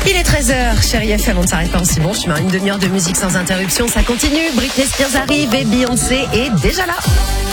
Il est 13h, chérie FM, on ne s'arrête pas en si bon chemin. Une demi-heure de musique sans interruption, ça continue. Britney Spears arrive et Beyoncé est déjà là.